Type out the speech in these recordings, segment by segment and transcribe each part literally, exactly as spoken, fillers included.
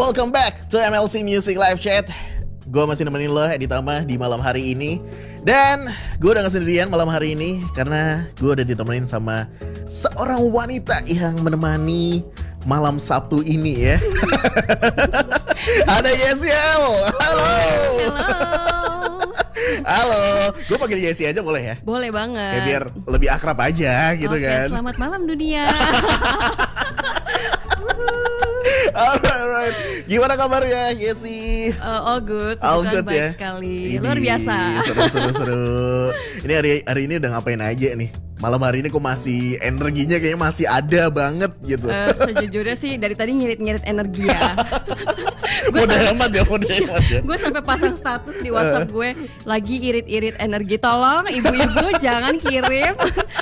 welcome back to M L C Music Live Chat. Gue masih nemenin lo Edi Tama di malam hari ini. Dan gue udah gak sendirian malam hari ini karena gue udah ditemenin sama seorang wanita yang menemani malam Sabtu ini ya. Ada Yesiel. Halo. Halo. Halo. Gue panggil Yesi aja boleh ya? Boleh banget. Kayak biar lebih akrab aja gitu. Oke, kan. Selamat malam dunia. Alright, alright. Gimana kabarnya Yesi? Uh, all good. All Bukan good baik ya. sekali. Ini Luar biasa. Seru seru seru. Ini hari hari ini udah ngapain aja nih? Malam hari ini kok masih energinya kayaknya masih ada banget gitu. Uh, sejujurnya sih dari tadi ngirit-ngirit energi ya. Mode hemat ya, mode hemat ya. Gue sampai pasang status di WhatsApp gue lagi irit-irit energi. Tolong ibu-ibu jangan kirim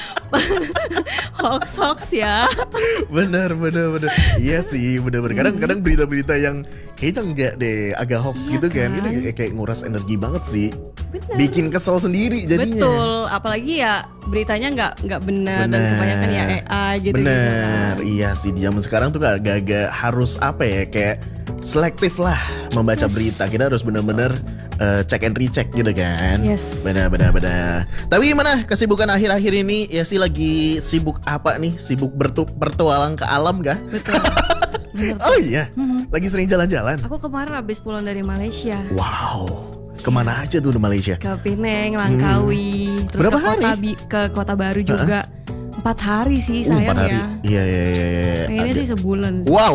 hoax-hoax ya. Bener bener bener. Iya sih bener bener. Kadang-kadang berita-berita yang kayaknya enggak deh, agak hoax iya gitu kan. kan? Itu kayak, kayak nguras energi banget sih. Bener. Bikin kesel sendiri jadinya. Betul, apalagi ya beritanya nggak nggak benar dan kebanyakan ya A I gitu. Bener, gitu kan. iya sih di zaman sekarang tuh agak-agak harus apa ya, kayak selektif lah membaca Yes. berita. Kita harus bener-bener uh, check and recheck gitu kan. Yes. Benar, benar, benar. Tapi gimana kesibukan akhir-akhir ini? Ya sih lagi sibuk apa nih? Sibuk bertu bertualang ke alam kah? Betul. Bener. Oh iya, Mhm. lagi sering jalan-jalan. Aku kemarin habis pulang dari Malaysia. Wow, kemana aja tuh di Malaysia? Ke Penang, Langkawi, terus Berapa ke kota hari? Bi- ke Kota Baru juga. Empat hari sih Uh, sayang empat hari. ya. Iya, iya, iya, iya. Pengennya Ada- sih sebulan. Wow,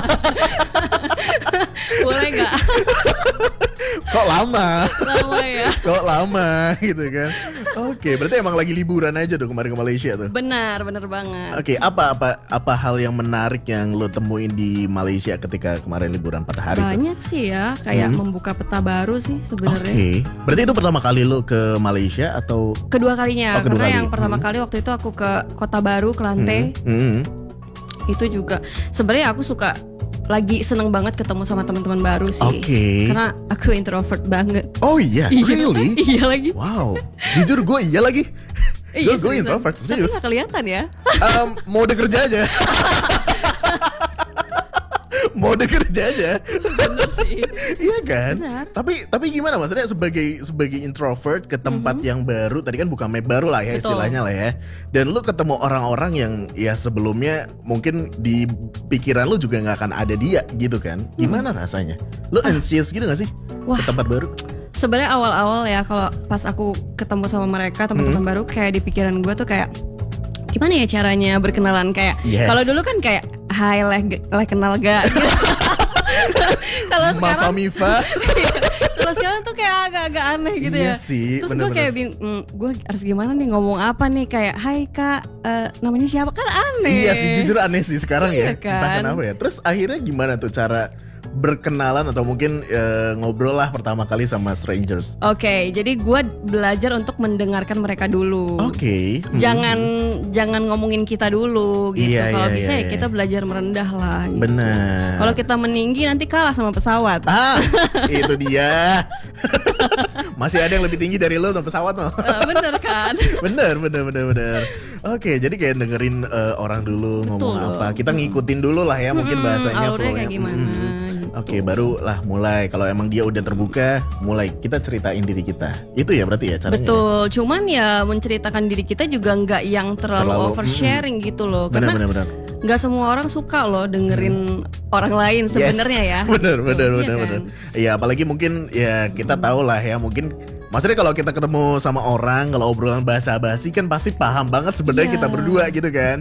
Boleh nggak? kok lama? Lama ya. Kok lama gitu kan? Oke, berarti emang lagi liburan aja tuh kemarin ke Malaysia tuh. Benar, benar banget. Oke, apa apa apa hal yang menarik yang lo temuin di Malaysia ketika kemarin liburan empat hari tuh? Banyak sih ya, kayak Hmm. membuka peta baru sih Oke, sebenarnya. berarti itu pertama kali lo ke Malaysia atau? Kedua kalinya, Oh, kedua karena kali. yang pertama Hmm. kali waktu itu aku ke Kota Baru, Kelantan. Hmm, hmm. Itu juga sebenarnya aku suka lagi seneng banget ketemu sama teman-teman baru sih. Oke. Karena aku introvert banget. Oh iya, really? Iya lagi. Wow, jujur gue iya lagi. Gue Iya, gue seriusan. introvert Tapi serius. gak kelihatan ya. Em, mode kerja aja. Mode kerja aja. Bener sih. Iya kan? Benar. Tapi tapi gimana maksudnya sebagai sebagai introvert ke tempat yang baru, tadi kan buka map baru lah ya Betul. istilahnya lah ya. Dan lu ketemu orang-orang yang ya sebelumnya mungkin di pikiran lu juga nggak akan ada dia gitu kan? Gimana rasanya? Lu anxious gitu gak sih Wah. ke tempat baru? Sebenarnya awal-awal ya kalau pas aku ketemu sama mereka teman-teman baru kayak di pikiran gue tuh kayak gimana ya caranya berkenalan kayak Yes. kalau dulu kan kayak hai leh, leh kenal gak gitu. Kalau Mafa sekarang Mifa. kalau sekarang tuh kayak agak-agak aneh gitu Iya ya. sih, Terus gue bener-bener. kayak bing, mm, gue harus gimana nih ngomong apa nih kayak hai kak eh, namanya siapa kan aneh. Iya sih, jujur aneh sih sekarang ya. Iya Entah kan? kenapa ya. Terus akhirnya gimana tuh cara berkenalan atau mungkin eh, ngobrol lah pertama kali sama strangers? Oke, jadi gue belajar untuk mendengarkan mereka dulu. Oke. Hmm. Jangan jangan ngomongin kita dulu gitu. Iya, Kalau iya, bisa iya, ya iya. kita belajar merendah lah. Gitu. Benar. Kalau kita meninggi nanti kalah sama pesawat. Ah, itu dia. Masih ada yang lebih tinggi dari lo tuh pesawat lo. Eh, bener kan? Bener, bener, bener, bener. Oke, jadi kayak dengerin eh, orang dulu ngomong Betul. apa. Kita ngikutin dulu lah ya, mungkin Hmm, bahasanya alurnya flow-nya. kayak gimana? Mm. gitu. Oke, baru lah mulai. Kalau emang dia udah terbuka, mulai kita ceritain diri kita. Itu ya berarti ya caranya. Betul. Cuman ya menceritakan diri kita juga nggak yang terlalu, Terlalu, oversharing gitu loh. Bener, Karena bener, bener. nggak semua orang suka loh dengerin orang lain sebenarnya Yes. ya. Bener, bener, Iya bener, kan? bener. Iya, apalagi mungkin ya kita tahu lah ya, mungkin maksudnya kalau kita ketemu sama orang, kalau obrolan basa-basi kan pasti paham banget sebenarnya Iya. kita berdua gitu kan.